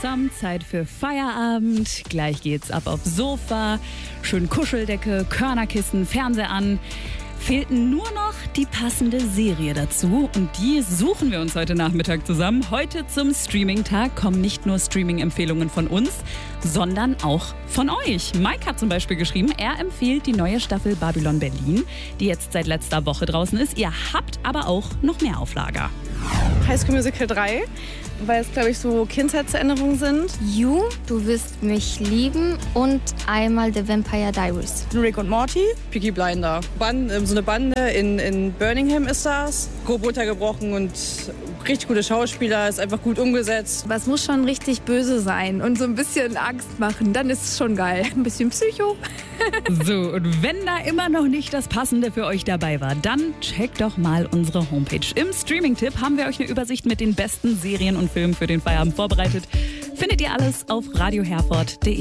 langsam Zeit für Feierabend. Gleich geht's ab aufs Sofa. Schön Kuscheldecke, Körnerkissen, Fernseher an. Fehlt nur noch die passende Serie dazu und die suchen wir uns heute Nachmittag zusammen. Heute zum Streaming-Tag kommen nicht nur Streaming-Empfehlungen von uns, sondern auch von euch. Mike hat zum Beispiel geschrieben, er empfiehlt die neue Staffel Babylon Berlin, die jetzt seit letzter Woche draußen ist. Ihr habt aber auch noch mehr auf Lager. High School Musical 3, weil es, glaube ich, so Kindheitserinnerungen sind. You, du wirst mich lieben und einmal The Vampire Diaries. Rick und Morty, Peaky Blinder. So eine Bande in Birmingham ist das. Grob runtergebrochen und richtig gute Schauspieler, ist einfach gut umgesetzt. Was muss schon richtig böse sein und so ein bisschen Angst machen, dann ist es schon geil. Ein bisschen Psycho. So, und wenn da immer noch nicht das Passende für euch dabei war, dann checkt doch mal unsere Homepage. Im Streaming-Tipp haben wir euch eine Übersicht mit den besten Serien und Filmen für den Feierabend vorbereitet. Findet ihr alles auf radioherford.de.